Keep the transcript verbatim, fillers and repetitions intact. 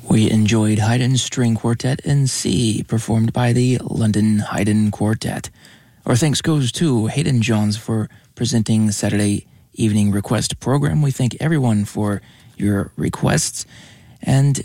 We enjoyed Haydn String Quartet in C, performed by the London Haydn Quartet. Our thanks goes to Hayden Johns for presenting the Saturday evening request program. We thank everyone for your requests. And